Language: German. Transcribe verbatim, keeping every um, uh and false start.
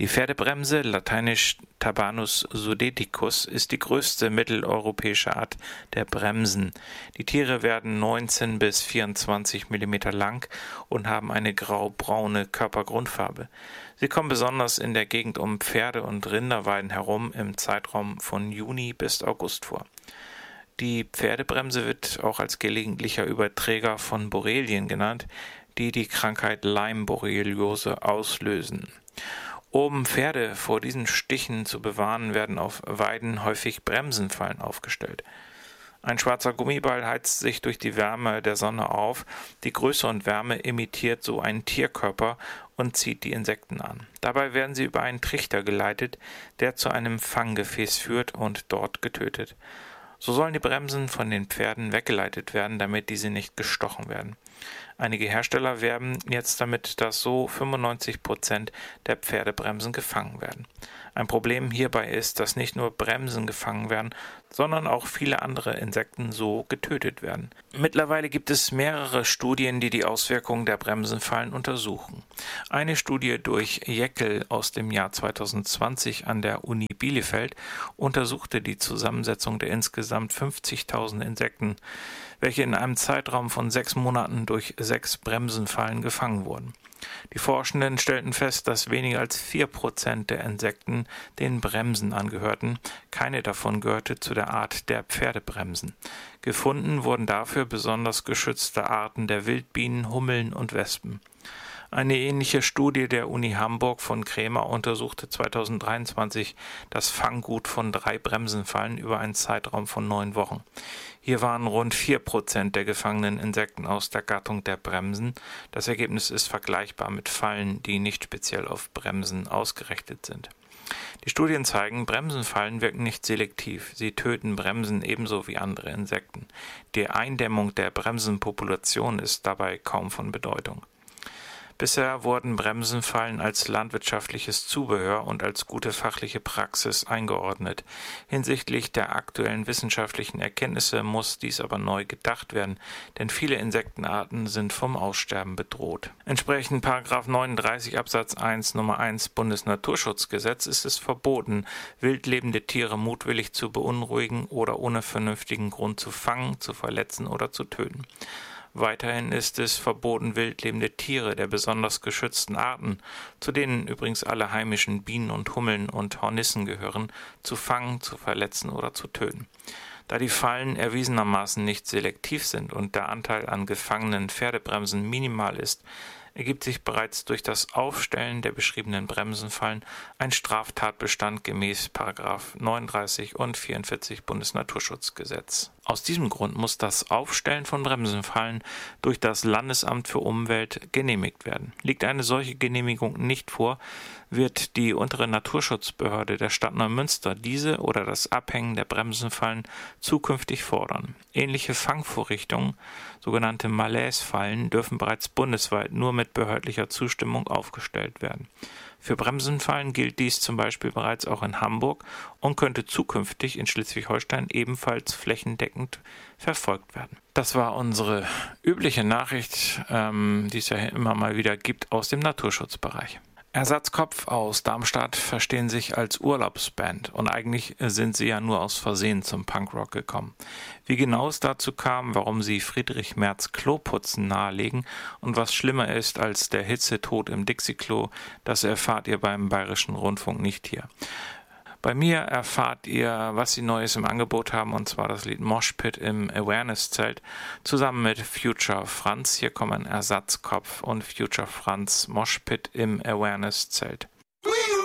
Die Pferdebremse, lateinisch Tabanus sudeticus, ist die größte mitteleuropäische Art der Bremsen. Die Tiere werden neunzehn bis vierundzwanzig Millimeter lang und haben eine grau-braune Körpergrundfarbe. Sie kommen besonders in der Gegend um Pferde- und Rinderweiden herum im Zeitraum von Juni bis August vor. Die Pferdebremse wird auch als gelegentlicher Überträger von Borrelien genannt, die die Krankheit Lyme-Borreliose auslösen. Um Pferde vor diesen Stichen zu bewahren, werden auf Weiden häufig Bremsenfallen aufgestellt. Ein schwarzer Gummiball heizt sich durch die Wärme der Sonne auf. Die Größe und Wärme imitiert so einen Tierkörper und zieht die Insekten an. Dabei werden sie über einen Trichter geleitet, der zu einem Fanggefäß führt und dort getötet. So sollen die Bremsen von den Pferden weggeleitet werden, damit diese nicht gestochen werden. Einige Hersteller werben jetzt damit, dass so fünfundneunzig Prozent der Pferdebremsen gefangen werden. Ein Problem hierbei ist, dass nicht nur Bremsen gefangen werden, sondern auch viele andere Insekten so getötet werden. Mittlerweile gibt es mehrere Studien, die die Auswirkungen der Bremsenfallen untersuchen. Eine Studie durch Jäckel aus dem Jahr zweitausendzwanzig an der Uni Bielefeld untersuchte die Zusammensetzung der insgesamt fünfzigtausend Insekten, welche in einem Zeitraum von sechs Monaten durch sechs Bremsenfallen gefangen wurden. Die Forschenden stellten fest, dass weniger als vier Prozent der Insekten den Bremsen angehörten. Keine davon gehörte zu der Art der Pferdebremsen. Gefunden wurden dafür besonders geschützte Arten der Wildbienen, Hummeln und Wespen. Eine ähnliche Studie der Uni Hamburg von Krämer untersuchte zweitausenddreiundzwanzig das Fanggut von drei Bremsenfallen über einen Zeitraum von neun Wochen. Hier waren rund vier Prozent der gefangenen Insekten aus der Gattung der Bremsen. Das Ergebnis ist vergleichbar mit Fallen, die nicht speziell auf Bremsen ausgerichtet sind. Die Studien zeigen, Bremsenfallen wirken nicht selektiv. Sie töten Bremsen ebenso wie andere Insekten. Die Eindämmung der Bremsenpopulation ist dabei kaum von Bedeutung. Bisher wurden Bremsenfallen als landwirtschaftliches Zubehör und als gute fachliche Praxis eingeordnet. Hinsichtlich der aktuellen wissenschaftlichen Erkenntnisse muss dies aber neu gedacht werden, denn viele Insektenarten sind vom Aussterben bedroht. Entsprechend Paragraph neununddreißig Absatz eins Nummer eins Bundesnaturschutzgesetz ist es verboten, wildlebende Tiere mutwillig zu beunruhigen oder ohne vernünftigen Grund zu fangen, zu verletzen oder zu töten. Weiterhin ist es verboten, wildlebende Tiere der besonders geschützten Arten, zu denen übrigens alle heimischen Bienen und Hummeln und Hornissen gehören, zu fangen, zu verletzen oder zu töten. Da die Fallen erwiesenermaßen nicht selektiv sind und der Anteil an gefangenen Pferdebremsen minimal ist, ergibt sich bereits durch das Aufstellen der beschriebenen Bremsenfallen ein Straftatbestand gemäß Paragraph neununddreißig und vierundvierzig Bundesnaturschutzgesetz. Aus diesem Grund muss das Aufstellen von Bremsenfallen durch das Landesamt für Umwelt genehmigt werden. Liegt eine solche Genehmigung nicht vor, wird die untere Naturschutzbehörde der Stadt Neumünster diese oder das Abhängen der Bremsenfallen zukünftig fordern. Ähnliche Fangvorrichtungen, sogenannte Malaise-Fallen, dürfen bereits bundesweit nur mit behördlicher Zustimmung aufgestellt werden. Für Bremsenfallen gilt dies zum Beispiel bereits auch in Hamburg und könnte zukünftig in Schleswig-Holstein ebenfalls flächendeckend verfolgt werden. Das war unsere übliche Nachricht, ähm, die es ja immer mal wieder gibt aus dem Naturschutzbereich. Ersatzkopf aus Darmstadt verstehen sich als Urlaubsband und eigentlich sind sie ja nur aus Versehen zum Punkrock gekommen. Wie genau es dazu kam, warum sie Friedrich Merz Kloputzen nahelegen und was schlimmer ist als der Hitzetod im Dixie-Klo, das erfahrt ihr beim Bayerischen Rundfunk nicht hier. Bei mir erfahrt ihr, was sie Neues im Angebot haben, und zwar das Lied Mosh Pit im Awareness-Zelt zusammen mit Future Franz. Hier kommen Ersatzkopf und Future Franz, Mosh Pit im Awareness-Zelt.